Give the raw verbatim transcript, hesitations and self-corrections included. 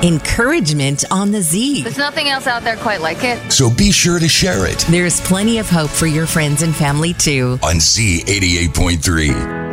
encouragement on the Z. There's nothing else out there quite like it. So be sure to share it There's plenty of hope for your friends and family, too. on Z eighty-eight point three.